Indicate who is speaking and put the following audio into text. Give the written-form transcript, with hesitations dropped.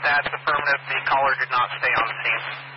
Speaker 1: That's affirmative. The caller did not stay on the scene.